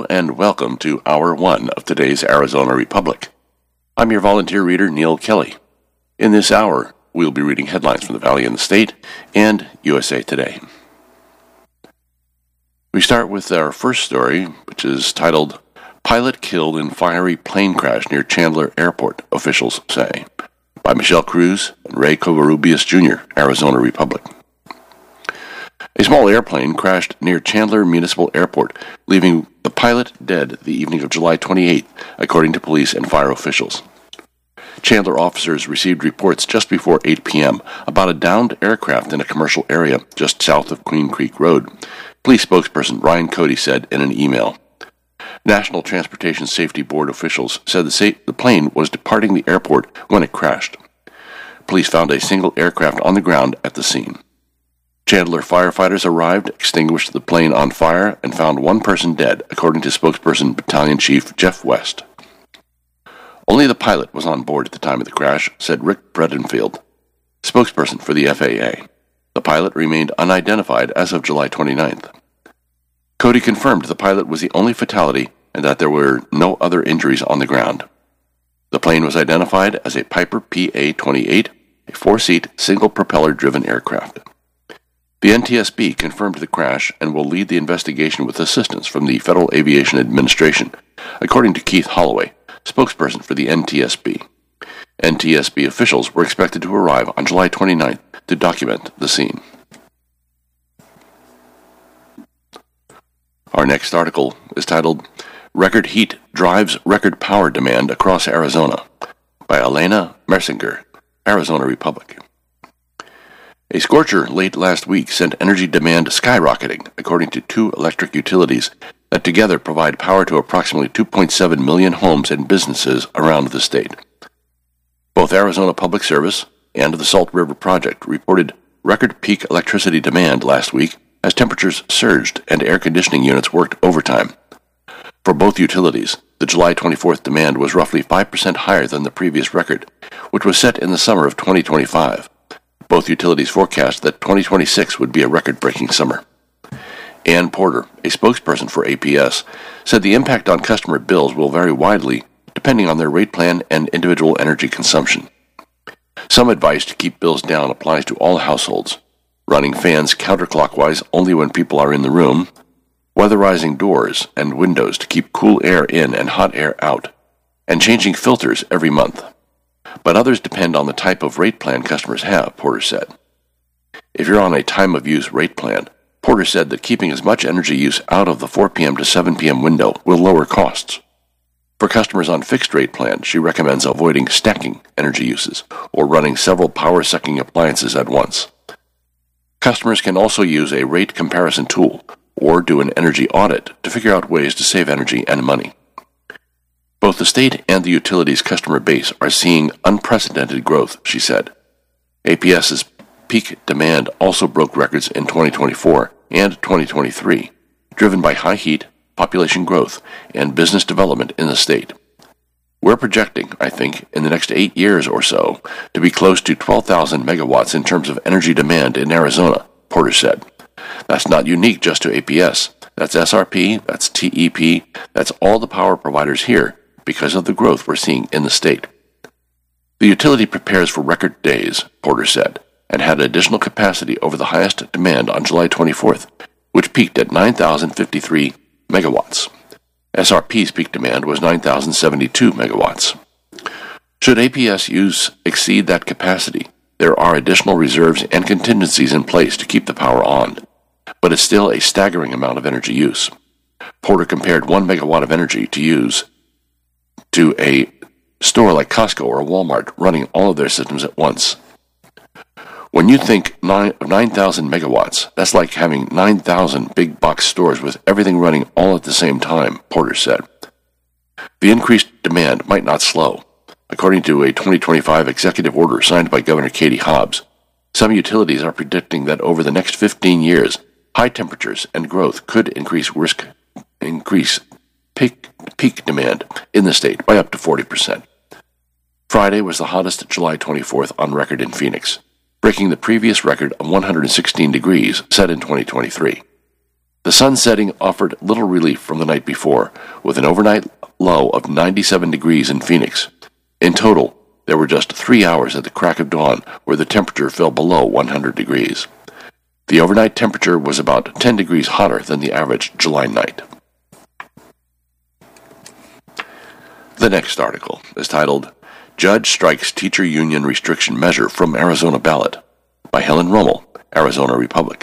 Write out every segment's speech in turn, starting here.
and welcome to Hour 1 of today's Arizona Republic. I'm your volunteer reader, Neil Kelly. In this hour, we'll be reading headlines from the Valley and the State and USA Today. We start with our first story, which is titled, Pilot Killed in Fiery Plane Crash Near Chandler Airport, Officials Say, by Michelle Cruz and Ray Covarrubias Jr., Arizona Republic. A small airplane crashed near Chandler Municipal Airport, leaving the pilot dead the evening of July 28th, according to police and fire officials. Chandler officers received reports just before 8 p.m. about a downed aircraft in a commercial area just south of Queen Creek Road, police spokesperson Ryan Cody said in an email. National Transportation Safety Board officials said the plane was departing the airport when it crashed. Police found a single aircraft on the ground at the scene. Chandler firefighters arrived, extinguished the plane on fire, and found one person dead, according to spokesperson Battalion Chief Jeff West. Only the pilot was on board at the time of the crash, said Rick Bredenfield, spokesperson for the FAA. The pilot remained unidentified as of July 29th. Cody confirmed the pilot was the only fatality and that there were no other injuries on the ground. The plane was identified as a Piper PA-28, a four-seat, single-propeller-driven aircraft. The NTSB confirmed the crash and will lead the investigation with assistance from the Federal Aviation Administration, according to Keith Holloway, spokesperson for the NTSB. NTSB officials were expected to arrive on July 29th to document the scene. Our next article is titled, Record Heat Drives Record Power Demand Across Arizona, by Elena Mersinger, Arizona Republic. A scorcher late last week sent energy demand skyrocketing, according to two electric utilities that together provide power to approximately 2.7 million homes and businesses around the state. Both Arizona Public Service and the Salt River Project reported record peak electricity demand last week as temperatures surged and air conditioning units worked overtime. For both utilities, the July 24th demand was roughly 5% higher than the previous record, which was set in the summer of 2025. Both utilities forecast that 2026 would be a record-breaking summer. Ann Porter, a spokesperson for APS, said the impact on customer bills will vary widely depending on their rate plan and individual energy consumption. Some advice to keep bills down applies to all households: running fans counterclockwise only when people are in the room, weatherizing doors and windows to keep cool air in and hot air out, and changing filters every month. But others depend on the type of rate plan customers have, Porter said. If you're on a time-of-use rate plan, Porter said that keeping as much energy use out of the 4 p.m. to 7 p.m. window will lower costs. For customers on fixed rate plans, she recommends avoiding stacking energy uses or running several power-sucking appliances at once. Customers can also use a rate comparison tool or do an energy audit to figure out ways to save energy and money. Both the state and the utilities' customer base are seeing unprecedented growth, she said. APS's peak demand also broke records in 2024 and 2023, driven by high heat, population growth, and business development in the state. We're projecting, I think, in the next 8 years or so, to be close to 12,000 megawatts in terms of energy demand in Arizona, Porter said. That's not unique just to APS. That's SRP, that's TEP, that's all the power providers here, because of the growth we're seeing in the state. The utility prepares for record days, Porter said, and had additional capacity over the highest demand on July 24th, which peaked at 9,053 megawatts. SRP's peak demand was 9,072 megawatts. Should APS use exceed that capacity, there are additional reserves and contingencies in place to keep the power on, but it's still a staggering amount of energy use. Porter compared 1 megawatt of energy to use to a store like Costco or Walmart running all of their systems at once. When you think of 9,000 megawatts, that's like having 9,000 big box stores with everything running all at the same time, Porter said. The increased demand might not slow. According to a 2025 executive order signed by Governor Katie Hobbs, some utilities are predicting that over the next 15 years, high temperatures and growth could increase peak demand in the state by up to 40%. Friday was the hottest July 24th on record in Phoenix, breaking the previous record of 116 degrees set in 2023. The The sun setting offered little relief from the night before, with an overnight low of 97 degrees in Phoenix. In total, there were just 3 hours at the crack of dawn where the temperature fell below 100 degrees. The overnight temperature was about 10 degrees hotter than the average July night. The next article is titled, Judge Strikes Teacher Union Restriction Measure from Arizona Ballot, by Helen Rummel, Arizona Republic.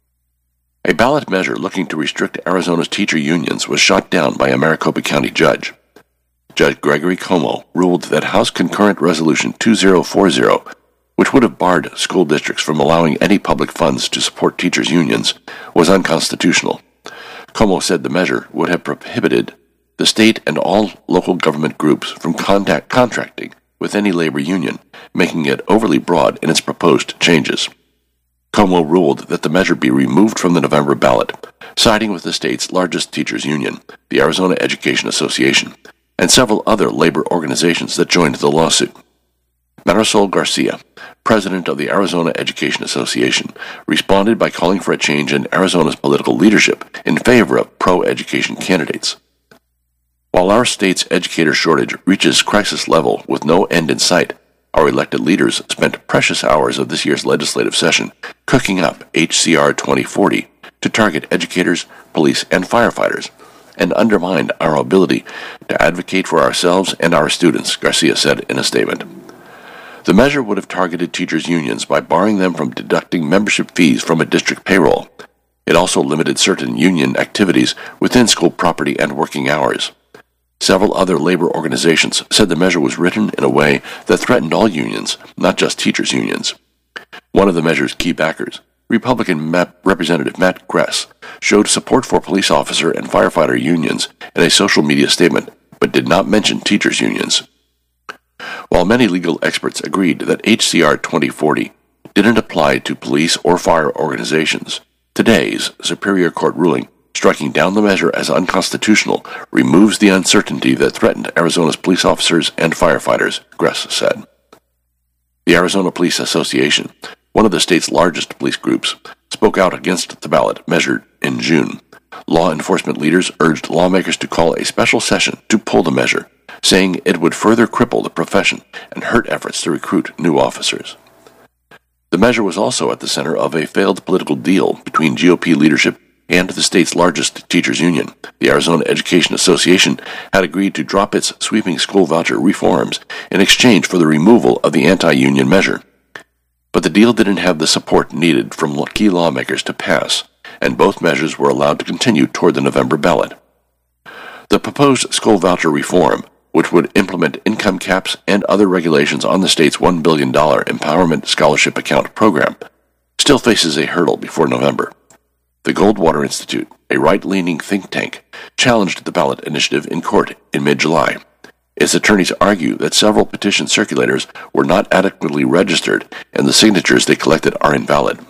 A ballot measure looking to restrict Arizona's teacher unions was shot down by a Maricopa County judge. Judge Gregory Como ruled that House Concurrent Resolution 2040, which would have barred school districts from allowing any public funds to support teachers' unions, was unconstitutional. Como said the measure would have prohibited the state and all local government groups from contracting with any labor union, making it overly broad in its proposed changes. Como ruled that the measure be removed from the November ballot, siding with the state's largest teachers' union, the Arizona Education Association, and several other labor organizations that joined the lawsuit. Marisol Garcia, president of the Arizona Education Association, responded by calling for a change in Arizona's political leadership in favor of pro-education candidates. While our state's educator shortage reaches crisis level with no end in sight, our elected leaders spent precious hours of this year's legislative session cooking up HCR 2040 to target educators, police, and firefighters, and undermined our ability to advocate for ourselves and our students, Garcia said in a statement. The measure would have targeted teachers' unions by barring them from deducting membership fees from a district payroll. It also limited certain union activities within school property and working hours. Several other labor organizations said the measure was written in a way that threatened all unions, not just teachers' unions. One of the measure's key backers, Republican Representative Matt Gress, showed support for police officer and firefighter unions in a social media statement, but did not mention teachers' unions. While many legal experts agreed that HCR 2040 didn't apply to police or fire organizations, today's Superior Court ruling striking down the measure as unconstitutional removes the uncertainty that threatened Arizona's police officers and firefighters, Gress said. The Arizona Police Association, one of the state's largest police groups, spoke out against the ballot measure in June. Law enforcement leaders urged lawmakers to call a special session to pull the measure, saying it would further cripple the profession and hurt efforts to recruit new officers. The measure was also at the center of a failed political deal between GOP leadership and the state's largest teachers' union. The Arizona Education Association had agreed to drop its sweeping school voucher reforms in exchange for the removal of the anti-union measure. But the deal didn't have the support needed from key lawmakers to pass, and both measures were allowed to continue toward the November ballot. The proposed school voucher reform, which would implement income caps and other regulations on the state's $1 billion Empowerment Scholarship Account program, still faces a hurdle before November. The Goldwater Institute, a right-leaning think tank, challenged the ballot initiative in court in mid-July. Its attorneys argue that several petition circulators were not adequately registered and the signatures they collected are invalid.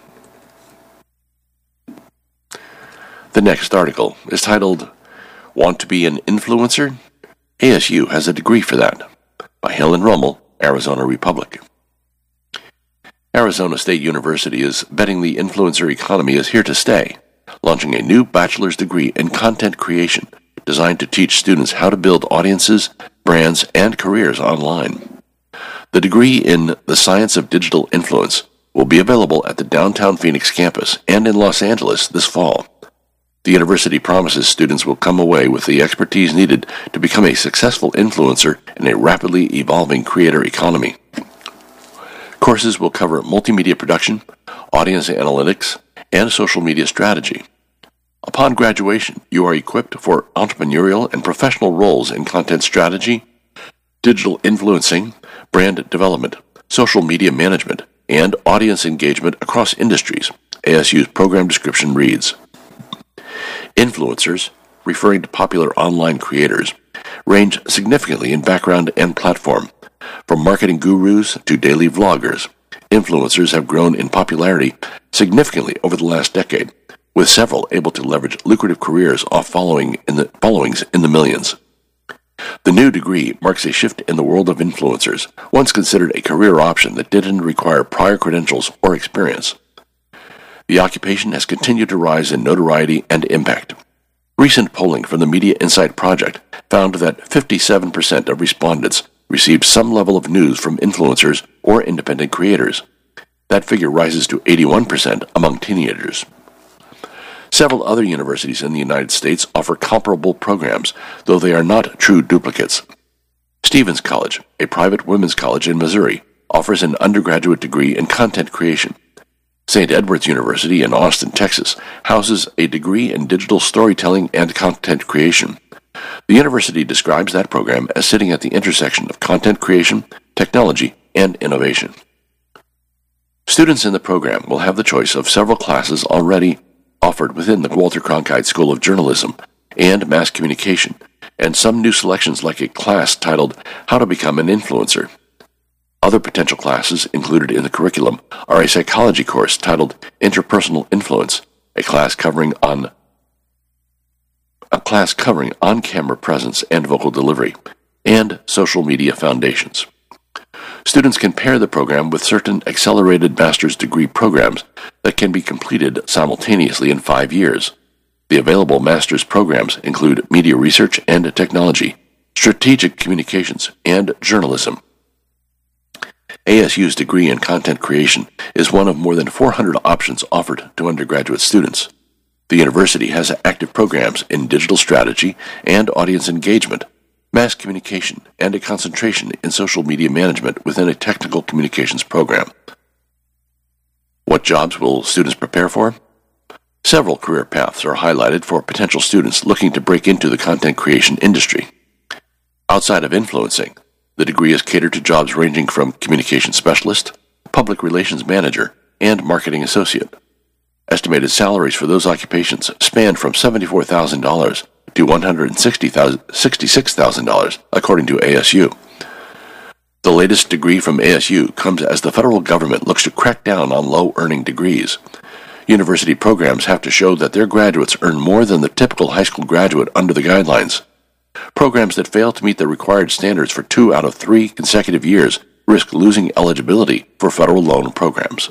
The next article is titled, Want to be an Influencer? ASU has a degree for that, by Helen Rummel, Arizona Republic. Arizona State University is betting the influencer economy is here to stay, launching a new bachelor's degree in content creation designed to teach students how to build audiences, brands, and careers online. The degree in the Science of Digital Influence will be available at the downtown Phoenix campus and in Los Angeles this fall. The university promises students will come away with the expertise needed to become a successful influencer in a rapidly evolving creator economy. Courses will cover multimedia production, audience analytics, and social media strategy. Upon graduation, you are equipped for entrepreneurial and professional roles in content strategy, digital influencing, brand development, social media management, and audience engagement across industries, ASU's program description reads. Influencers, referring to popular online creators, range significantly in background and platform. From marketing gurus to daily vloggers, influencers have grown in popularity significantly over the last decade, with several able to leverage lucrative careers off followings in the millions. The new degree marks a shift in the world of influencers, once considered a career option that didn't require prior credentials or experience. The occupation has continued to rise in notoriety and impact. Recent polling from the Media Insight Project found that 57% of respondents received some level of news from influencers or independent creators. That figure rises to 81% among teenagers. Several other universities in the United States offer comparable programs, though they are not true duplicates. Stevens College, a private women's college in Missouri, offers an undergraduate degree in content creation. St. Edward's University in Austin, Texas, houses a degree in digital storytelling and content creation. The university describes that program as sitting at the intersection of content creation, technology, and innovation. Students in the program will have the choice of several classes already offered within the Walter Cronkite School of Journalism and Mass Communication, and some new selections like a class titled How to Become an Influencer. Other potential classes included in the curriculum are a psychology course titled Interpersonal Influence, a class covering on-camera presence and vocal delivery, and social media foundations. Students can pair the program with certain accelerated master's degree programs that can be completed simultaneously in 5 years. The available master's programs include media research and technology, strategic communications, and journalism. ASU's degree in content creation is one of more than 400 options offered to undergraduate students. The university has active programs in digital strategy and audience engagement, mass communication, and a concentration in social media management within a technical communications program. What jobs will students prepare for? Several career paths are highlighted for potential students looking to break into the content creation industry. Outside of influencing, the degree is catered to jobs ranging from communication specialist, public relations manager, and marketing associate. Estimated salaries for those occupations span from $74,000 to $166,000, according to ASU. The latest degree from ASU comes as the federal government looks to crack down on low-earning degrees. University programs have to show that their graduates earn more than the typical high school graduate under the guidelines. Programs that fail to meet the required standards for 2 out of 3 consecutive years risk losing eligibility for federal loan programs.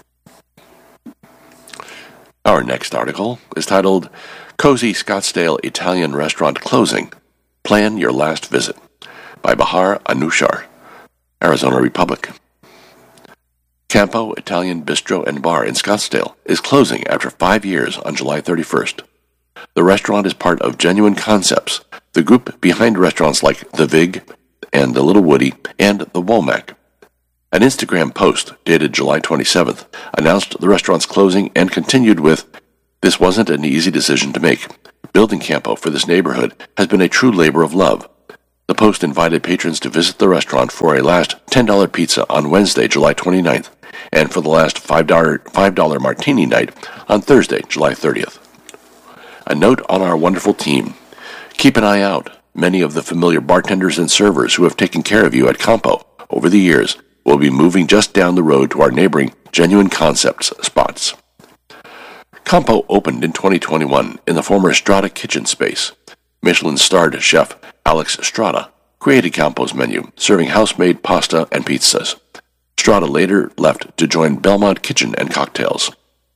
Our next article is titled, Cozy Scottsdale Italian Restaurant Closing. Plan Your Last Visit, by Bahar Anushar, Arizona Republic. Campo Italian Bistro and Bar in Scottsdale is closing after 5 years on July 31st. The restaurant is part of Genuine Concepts, the group behind restaurants like The Vig and The Little Woody and The Womack. An Instagram post dated July 27th announced the restaurant's closing and continued with, "This wasn't an easy decision to make. Building Campo for this neighborhood has been a true labor of love." The post invited patrons to visit the restaurant for a last $10 pizza on Wednesday, July 29th, and for the last $5 martini night on Thursday, July 30th. A note on our wonderful team. Keep an eye out. Many of the familiar bartenders and servers who have taken care of you at Campo over the years will be moving just down the road to our neighboring Genuine Concepts spots. Campo opened in 2021 in the former Strata kitchen space. Michelin-starred chef Alex Strata created Campo's menu, serving house-made pasta and pizzas. Strata later left to join Belmont Kitchen and Cocktails.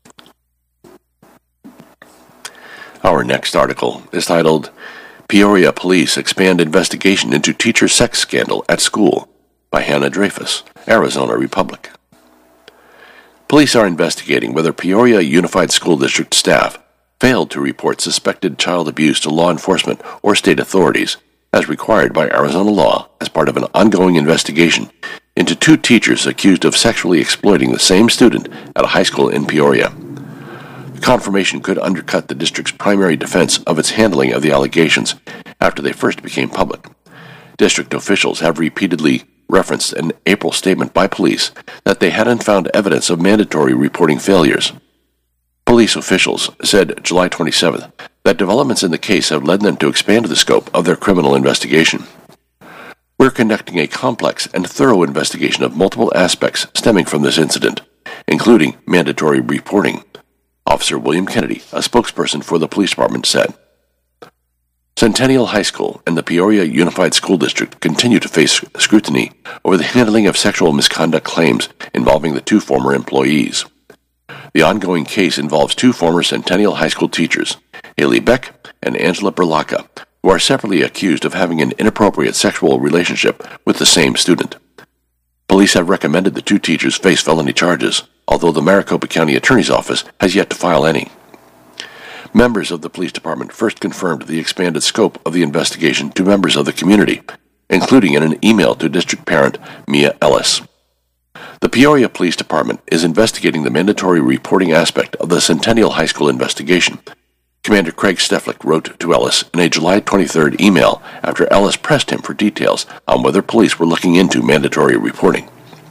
Our next article is titled, Peoria Police Expand Investigation into Teacher Sex Scandal at School, by Hannah Dreyfus, Arizona Republic. Police are investigating whether Peoria Unified School District staff failed to report suspected child abuse to law enforcement or state authorities, as required by Arizona law as part of an ongoing investigation into 2 teachers accused of sexually exploiting the same student at a high school in Peoria. Confirmation could undercut the district's primary defense of its handling of the allegations after they first became public. District officials have repeatedly referenced an April statement by police that they hadn't found evidence of mandatory reporting failures. Police officials said July 27th that developments in the case have led them to expand the scope of their criminal investigation. We're conducting a complex and thorough investigation of multiple aspects stemming from this incident, including mandatory reporting, Officer William Kennedy, a spokesperson for the police department, said. Centennial High School and the Peoria Unified School District continue to face scrutiny over the handling of sexual misconduct claims involving the 2 former employees. The ongoing case involves two former Centennial High School teachers, Haley Beck and Angela Berlacca, who are separately accused of having an inappropriate sexual relationship with the same student. Police have recommended the two teachers face felony charges, although the Maricopa County Attorney's Office has yet to file any. Members of the police department first confirmed the expanded scope of the investigation to members of the community, including in an email to district parent Mia Ellis. The Peoria Police Department is investigating the mandatory reporting aspect of the Centennial High School investigation. Commander Craig Steflik wrote to Ellis in a July 23rd email after Ellis pressed him for details on whether police were looking into mandatory reporting.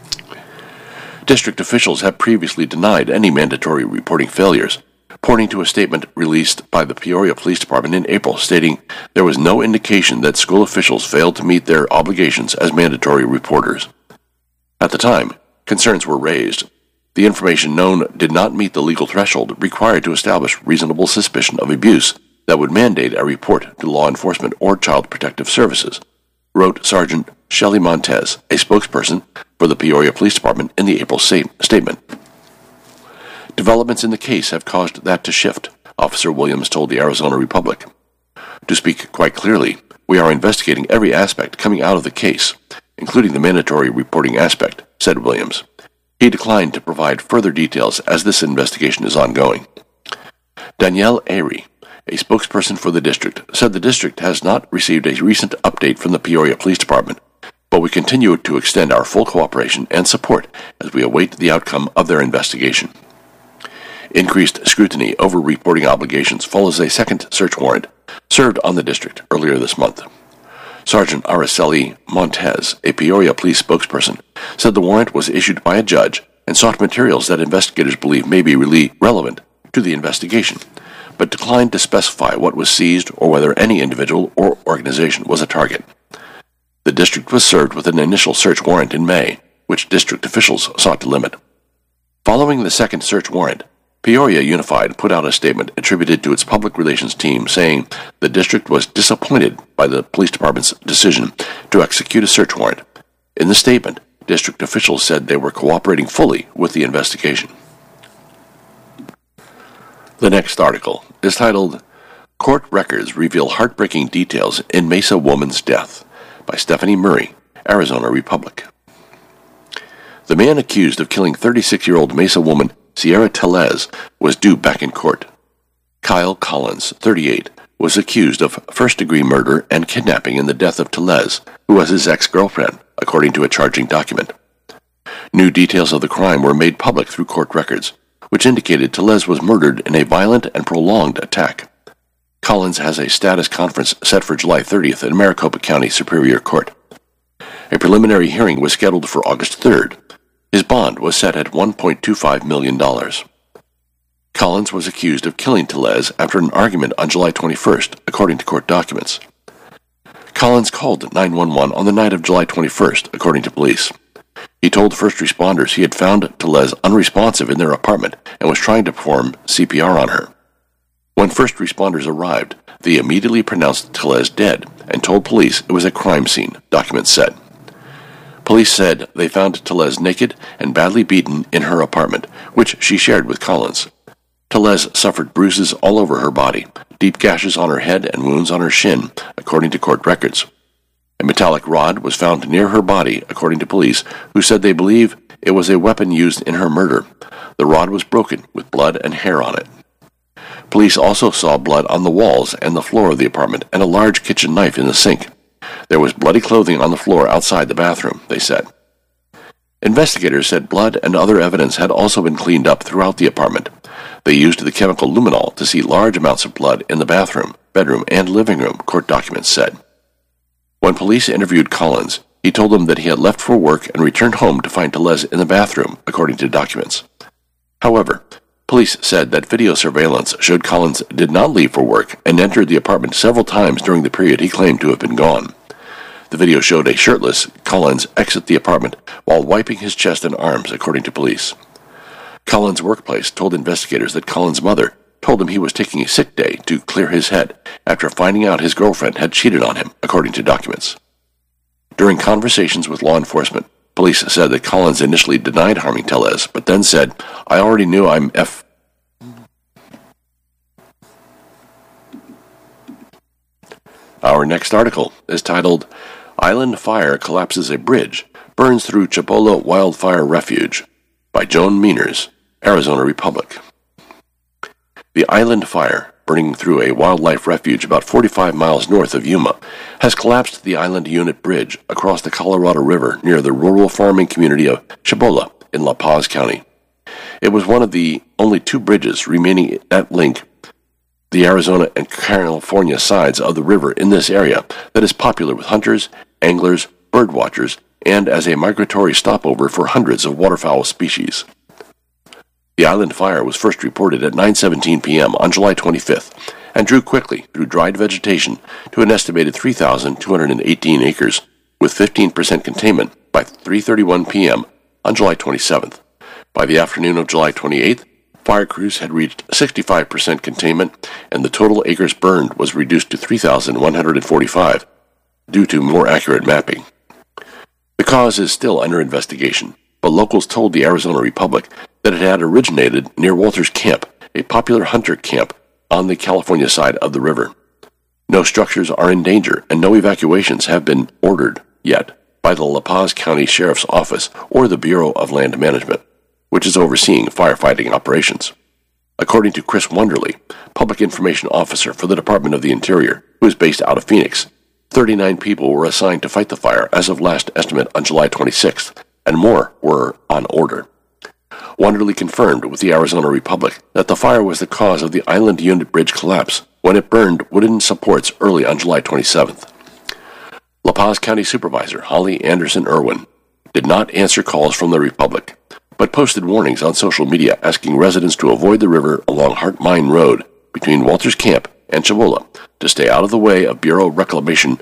District officials have previously denied any mandatory reporting failures, pointing to a statement released by the Peoria Police Department in April stating there was no indication that school officials failed to meet their obligations as mandatory reporters. At the time, concerns were raised. The information known did not meet the legal threshold required to establish reasonable suspicion of abuse that would mandate a report to law enforcement or Child Protective Services, wrote Sergeant Shelley Montez, a spokesperson for the Peoria Police Department, in the April statement. Developments in the case have caused that to shift, Officer Williams told the Arizona Republic. To speak quite clearly, we are investigating every aspect coming out of the case, including the mandatory reporting aspect, said Williams. He declined to provide further details as this investigation is ongoing. Danielle Airy, a spokesperson for the district, said the district has not received a recent update from the Peoria Police Department, but we continue to extend our full cooperation and support as we await the outcome of their investigation. Increased scrutiny over reporting obligations follows a second search warrant served on the district earlier this month. Sergeant Araceli Montez, a Peoria police spokesperson, said the warrant was issued by a judge and sought materials that investigators believe may be really relevant to the investigation, but declined to specify what was seized or whether any individual or organization was a target. The district was served with an initial search warrant in May, which district officials sought to limit. Following the second search warrant, Peoria Unified put out a statement attributed to its public relations team saying the district was disappointed by the police department's decision to execute a search warrant. In the statement, district officials said they were cooperating fully with the investigation. The next article is titled, Court Records Reveal Heartbreaking Details in Mesa Woman's Death, by Stephanie Murray, Arizona Republic. The man accused of killing 36-year-old Mesa woman Sierra Tellez was due back in court. Kyle Collins, 38, was accused of first-degree murder and kidnapping in the death of Tellez, who was his ex-girlfriend, according to a charging document. New details of the crime were made public through court records, which indicated Tellez was murdered in a violent and prolonged attack. Collins has a status conference set for July 30th in Maricopa County Superior Court. A preliminary hearing was scheduled for August 3rd. His bond was set at $1.25 million. Collins was accused of killing Tellez after an argument on July 21st, according to court documents. Collins called 911 on the night of July 21st, according to police. He told first responders he had found Tellez unresponsive in their apartment and was trying to perform CPR on her. When first responders arrived, they immediately pronounced Tellez dead and told police it was a crime scene, documents said. Police said they found Tellez naked and badly beaten in her apartment, which she shared with Collins. Tellez suffered bruises all over her body, deep gashes on her head and wounds on her shin, according to court records. A metallic rod was found near her body, according to police, who said they believe it was a weapon used in her murder. The rod was broken, with blood and hair on it. Police also saw blood on the walls and the floor of the apartment and a large kitchen knife in the sink. There was bloody clothing on the floor outside the bathroom, they said. Investigators said blood and other evidence had also been cleaned up throughout the apartment. They used the chemical luminol to see large amounts of blood in the bathroom, bedroom, and living room, court documents said. When police interviewed Collins, he told them that he had left for work and returned home to find Tellez in the bathroom, according to documents. However, police said that video surveillance showed Collins did not leave for work and entered the apartment several times during the period he claimed to have been gone. The video showed a shirtless Collins exit the apartment while wiping his chest and arms, according to police. Collins' workplace told investigators that Collins' mother told him he was taking a sick day to clear his head after finding out his girlfriend had cheated on him, according to documents. During conversations with law enforcement, Police said that Collins initially denied harming Tellez, but then said, "I already knew I'm F." Our next article is titled, "Island Fire Collapses a Bridge, Burns Through Chabola Wildfire Refuge," by Joan Meaners, Arizona Republic. The island fire, burning through a wildlife refuge about 45 miles north of Yuma, has collapsed the Island Unit Bridge across the Colorado River near the rural farming community of Chabola in La Paz County. It was one of the only two bridges remaining that link the Arizona and California sides of the river in this area that is popular with hunters, anglers, bird watchers, and as a migratory stopover for hundreds of waterfowl species. The island fire was first reported at 9:17 p.m. on July 25th and drew quickly through dried vegetation to an estimated 3,218 acres with 15% containment by 3:31 p.m. on July 27th. By the afternoon of July 28th, fire crews had reached 65% containment and the total acres burned was reduced to 3,145 due to more accurate mapping. The cause is still under investigation, but locals told the Arizona Republic that it had originated near Walters Camp, a popular hunter camp on the California side of the river. No structures are in danger and no evacuations have been ordered yet by the La Paz County Sheriff's Office or the Bureau of Land Management, which is overseeing firefighting operations. According to Chris Wonderly, Public Information Officer for the Department of the Interior, who is based out of Phoenix, 39 people were assigned to fight the fire as of last estimate on July 26th, and more were on order. Wonderly confirmed with the Arizona Republic that the fire was the cause of the Island Unit Bridge collapse when it burned wooden supports early on July 27th. La Paz County Supervisor Holly Anderson Irwin did not answer calls from the Republic, but posted warnings on social media asking residents to avoid the river along Hart Mine Road between Walters Camp and Chabola to stay out of the way of Bureau of Reclamation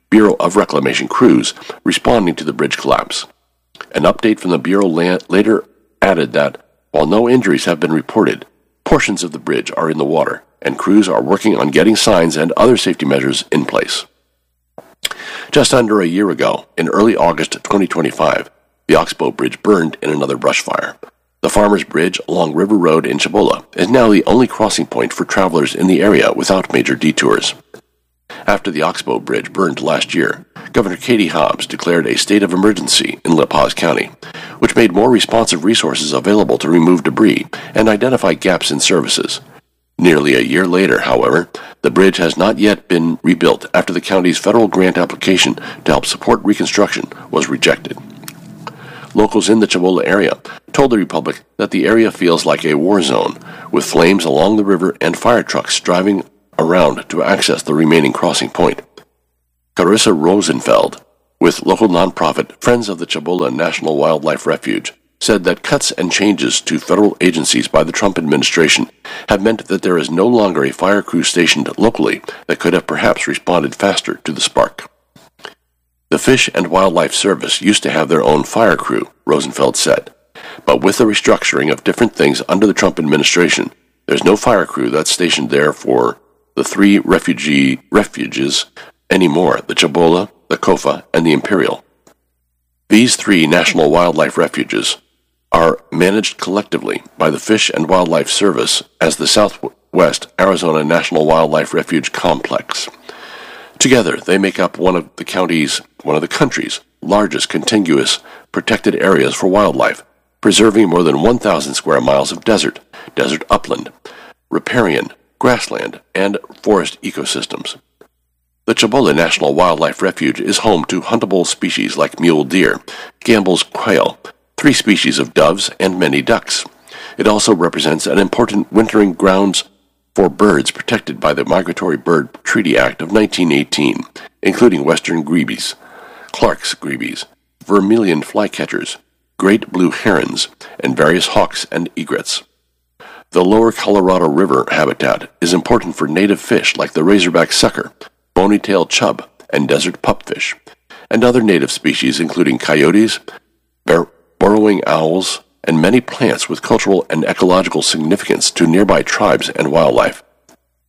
crews responding to the bridge collapse. An update from the Bureau later added that, while no injuries have been reported, portions of the bridge are in the water, and crews are working on getting signs and other safety measures in place. Just under a year ago, in early August 2025, the Oxbow Bridge burned in another brush fire. The Farmers Bridge along River Road in Chabola is now the only crossing point for travelers in the area without major detours. After the Oxbow Bridge burned last year, Governor Katie Hobbs declared a state of emergency in La Paz County, which made more responsive resources available to remove debris and identify gaps in services. Nearly a year later, however, the bridge has not yet been rebuilt after the county's federal grant application to help support reconstruction was rejected. Locals in the Chabola area told the Republic that the area feels like a war zone, with flames along the river and fire trucks driving around to access the remaining crossing point. Carissa Rosenfeld, with local nonprofit Friends of the Chabola National Wildlife Refuge, said that cuts and changes to federal agencies by the Trump administration have meant that there is no longer a fire crew stationed locally that could have perhaps responded faster to the spark. The Fish and Wildlife Service used to have their own fire crew, Rosenfeld said, but with the restructuring of different things under the Trump administration, there's no fire crew that's stationed there for the three refuges anymore, the Chabola, the Kofa, and the Imperial. These three national wildlife refuges are managed collectively by the Fish and Wildlife Service as the Southwest Arizona National Wildlife Refuge Complex. Together, they make up one of the country's largest contiguous protected areas for wildlife, preserving more than 1,000 square miles of desert upland, riparian, grassland, and forest ecosystems. The Chabola National Wildlife Refuge is home to huntable species like mule deer, Gambel's quail, 3 species of doves, and many ducks. It also represents an important wintering grounds for birds protected by the Migratory Bird Treaty Act of 1918, including western grebies, Clark's grebies, vermilion flycatchers, great blue herons, and various hawks and egrets. The lower Colorado River habitat is important for native fish like the razorback sucker, bony-tailed chub, and desert pupfish, and other native species including coyotes, burrowing owls, and many plants with cultural and ecological significance to nearby tribes and wildlife.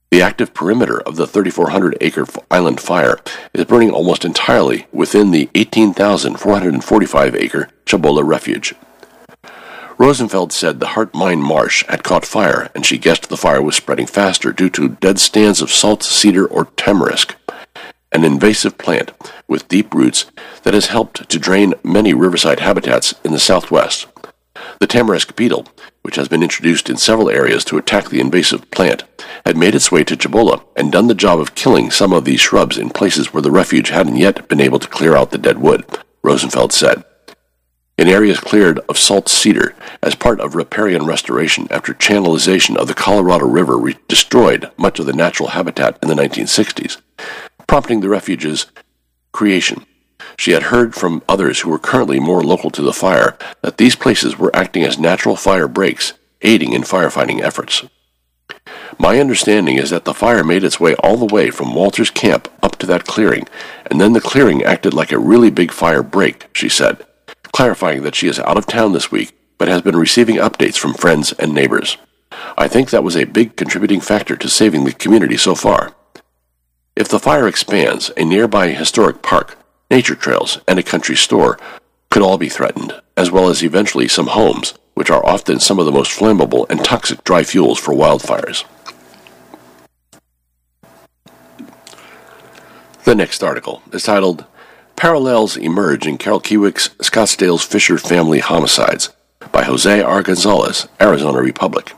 The active perimeter of the 3,400-acre island fire is burning almost entirely within the 18,445-acre Chabola refuge. Rosenfeld said the Hart Mine marsh had caught fire, and she guessed the fire was spreading faster due to dead stands of salt cedar or tamarisk, an invasive plant with deep roots that has helped to drain many riverside habitats in the southwest. The tamarisk beetle, which has been introduced in several areas to attack the invasive plant, had made its way to Chabola and done the job of killing some of these shrubs in places where the refuge hadn't yet been able to clear out the dead wood, Rosenfeld said. In areas cleared of salt cedar as part of riparian restoration after channelization of the Colorado River destroyed much of the natural habitat in the 1960s, prompting the refuge's creation. She had heard from others who were currently more local to the fire that these places were acting as natural fire breaks, aiding in firefighting efforts. My understanding is that the fire made its way all the way from Walter's camp up to that clearing, and then the clearing acted like a really big fire break, she said, clarifying that she is out of town this week, but has been receiving updates from friends and neighbors. I think that was a big contributing factor to saving the community so far. If the fire expands, a nearby historic park, nature trails, and a country store could all be threatened, as well as eventually some homes, which are often some of the most flammable and toxic dry fuels for wildfires. The next article is titled, Parallels Emerge in Carol Kiewig's Scottsdale's Fisher Family Homicides by Jose R. Gonzalez, Arizona Republic.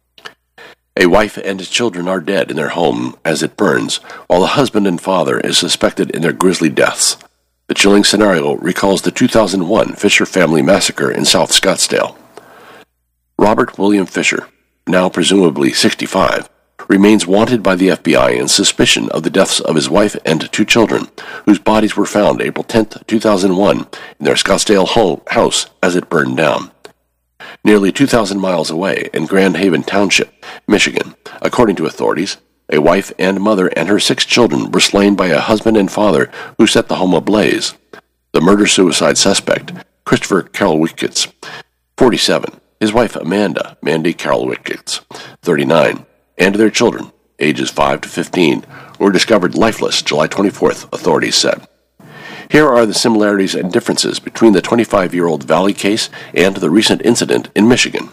A wife and his children are dead in their home as it burns, while the husband and father is suspected in their grisly deaths. The chilling scenario recalls the 2001 Fisher family massacre in South Scottsdale. Robert William Fisher, now presumably 65, remains wanted by the FBI in suspicion of the deaths of his wife and two children, whose bodies were found April 10, 2001, in their Scottsdale house as it burned down. Nearly 2,000 miles away in Grand Haven Township, Michigan, according to authorities, a wife and mother and her 6 children were slain by a husband and father who set the home ablaze. The murder-suicide suspect, Christopher Karlowitz, 47, his wife Amanda, Mandy Karlowitz, 39, and their children, ages 5 to 15, were discovered lifeless July 24th, authorities said. Here are the similarities and differences between the 25-year-old Valley case and the recent incident in Michigan.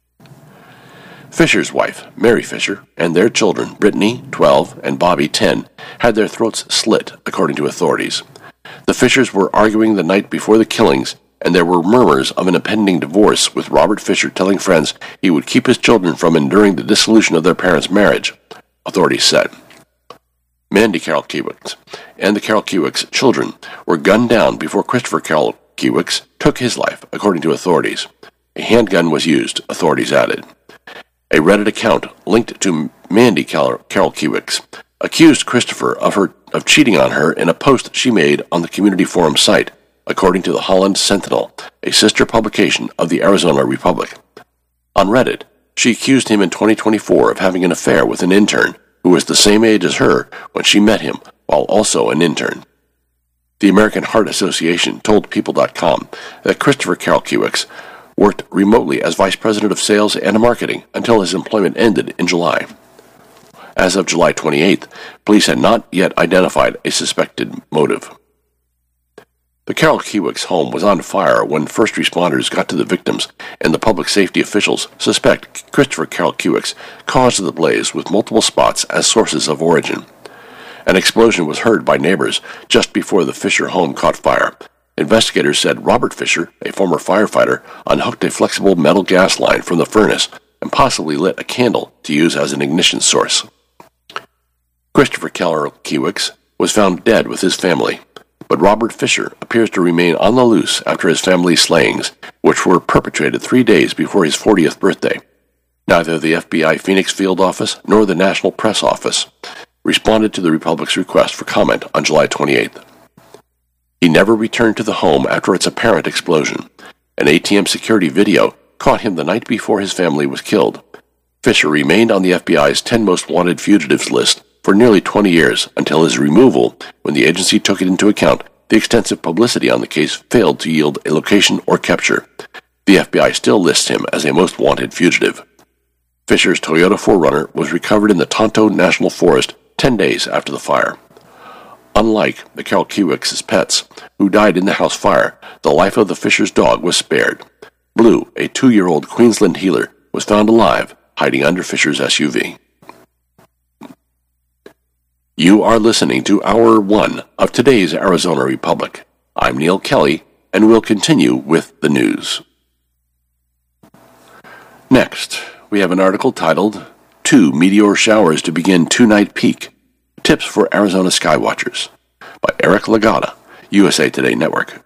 Fisher's wife, Mary Fisher, and their children, Brittany, 12, and Bobby, 10, had their throats slit, according to authorities. The Fishers were arguing the night before the killings, and there were murmurs of an impending divorce, with Robert Fisher telling friends he would keep his children from enduring the dissolution of their parents' marriage, authorities said. Mandy Karlowitz and the Karlowitz children were gunned down before Christopher Karlowitz took his life, according to authorities. A handgun was used, authorities added. A Reddit account linked to Mandy Karlowitz accused Christopher of cheating on her in a post she made on the community forum site, according to the Holland Sentinel, a sister publication of the Arizona Republic. On Reddit, she accused him in 2024 of having an affair with an intern who was the same age as her when she met him, while also an intern. The American Heart Association told People.com that Christopher Karlowitz worked remotely as vice president of sales and marketing until his employment ended in July. As of July 28th, police had not yet identified a suspected motive. The Karlowitz home was on fire when first responders got to the victims, and the public safety officials suspect Christopher Karlowitz caused the blaze with multiple spots as sources of origin. An explosion was heard by neighbors just before the Fisher home caught fire. Investigators said Robert Fisher, a former firefighter, unhooked a flexible metal gas line from the furnace and possibly lit a candle to use as an ignition source. Christopher Karlowitz was found dead with his family, but Robert Fisher appears to remain on the loose after his family's slayings, which were perpetrated 3 days before his 40th birthday. Neither the FBI Phoenix Field Office nor the National Press Office responded to the Republic's request for comment on July 28th. He never returned to the home after its apparent explosion. An ATM security video caught him the night before his family was killed. Fisher remained on the FBI's 10 most wanted fugitives list for nearly 20 years until his removal, when the agency took it into account the extensive publicity on the case failed to yield a location or capture. The FBI still lists him as a most wanted fugitive. Fisher's Toyota 4Runner was recovered in the Tonto National Forest 10 days after the fire. Unlike the Carol Kiewicks' pets, who died in the house fire, the life of the Fisher's dog was spared. Blue, a 2-year-old Queensland heeler, was found alive, hiding under Fisher's SUV. You are listening to Hour 1 of today's Arizona Republic. I'm Neil Kelly, and we'll continue with the news. Next, we have an article titled, 2 Meteor Showers to Begin Two-Night Peak, Tips for Arizona Skywatchers, by Eric Lagata, USA Today Network.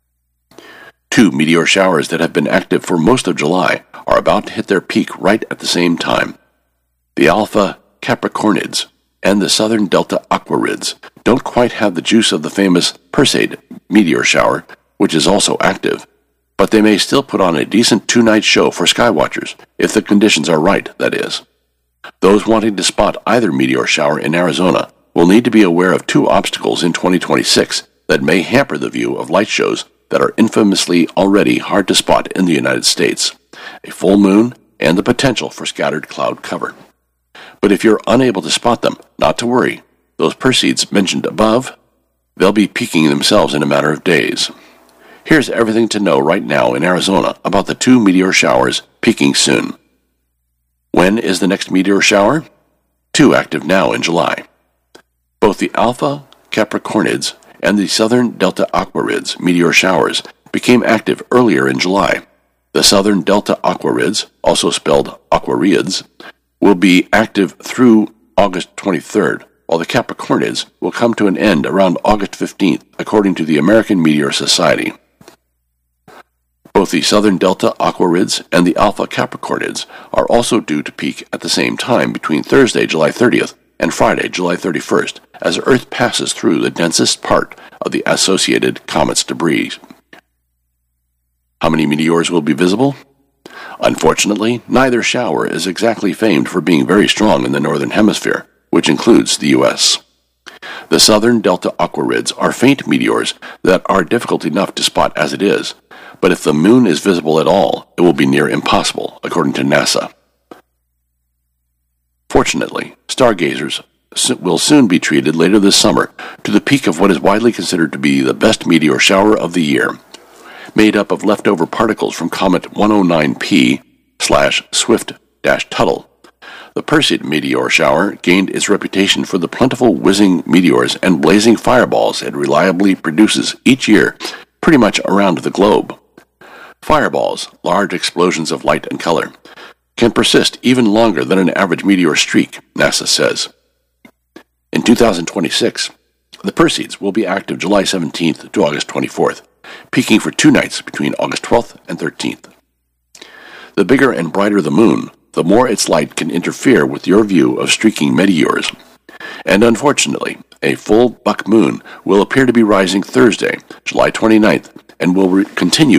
2 meteor showers that have been active for most of July are about to hit their peak right at the same time. The Alpha Capricornids and the Southern Delta Aquarids don't quite have the juice of the famous Perseid meteor shower, which is also active, but they may still put on a decent 2-night show for skywatchers, if the conditions are right, that is. Those wanting to spot either meteor shower in Arizona will need to be aware of 2 obstacles in 2026 that may hamper the view of light shows that are infamously already hard to spot in the United States: a full moon and the potential for scattered cloud cover. But if you're unable to spot them, not to worry. Those Perseids mentioned above, they'll be peaking themselves in a matter of days. Here's everything to know right now in Arizona about the 2 meteor showers peaking soon. When is the next meteor shower? 2 active now in July. Both the Alpha Capricornids and the Southern Delta Aquarids meteor showers became active earlier in July. The Southern Delta Aquarids, also spelled Aquarids, will be active through August 23rd, while the Capricornids will come to an end around August 15th, according to the American Meteor Society. Both the Southern Delta Aquarids and the Alpha Capricornids are also due to peak at the same time between Thursday, July 30th and Friday, July 31st, as Earth passes through the densest part of the associated comet's debris. How many meteors will be visible? Unfortunately, neither shower is exactly famed for being very strong in the Northern Hemisphere, which includes the U.S. The Southern Delta Aquarids are faint meteors that are difficult enough to spot as it is, but if the moon is visible at all, it will be near impossible, according to NASA. Fortunately, stargazers will soon be treated later this summer to the peak of what is widely considered to be the best meteor shower of the year, made up of leftover particles from Comet 109P/Swift-Tuttle. The Perseid meteor shower gained its reputation for the plentiful whizzing meteors and blazing fireballs it reliably produces each year pretty much around the globe. Fireballs, large explosions of light and color, can persist even longer than an average meteor streak, NASA says. In 2026, the Perseids will be active July 17th to August 24th, peaking for 2 nights between August 12th and 13th. The bigger and brighter the moon, the more its light can interfere with your view of streaking meteors. And unfortunately, a full buck moon will appear to be rising Thursday, July 29th, and will continue